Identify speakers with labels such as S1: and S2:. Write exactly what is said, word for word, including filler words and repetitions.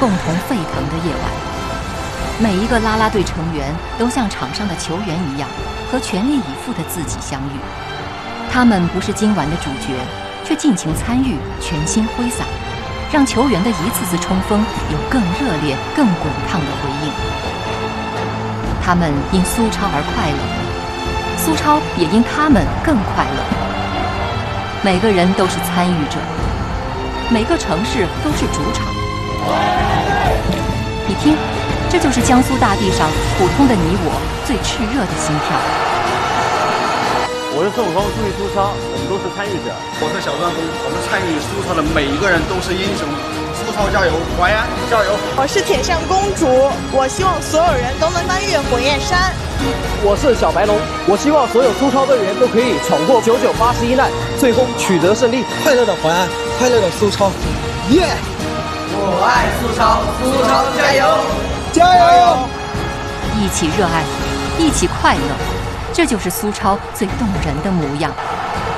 S1: 共同沸腾的夜晚。每一个啦啦队成员都像场上的球员一样，和全力以赴的自己相遇。他们不是今晚的主角，却尽情参与，全心挥洒，让球员的一次次冲锋有更热烈、更滚烫的回应。他们因苏超而快乐，苏超也因他们更快乐。每个人都是参与者，每个城市都是主场。你听，这就是江苏大地上普通的你我最炽热的心跳。
S2: 我是孙悟空，注意苏超，我们都是参与者。
S3: 我是小钻风，我们参与苏超的每一个人都是英雄。苏超加油，淮安加油！
S4: 我是铁扇公主，我希望所有人都能翻越火焰山。
S5: 我是小白龙，我希望所有苏超队员都可以闯过九九八十一难，最终取得胜利。
S6: 快乐的淮安，快乐的苏超，耶！
S7: 我爱苏超，苏超加油！
S6: 加油！
S1: 一起热爱，一起快乐，这就是苏超最动人的模样。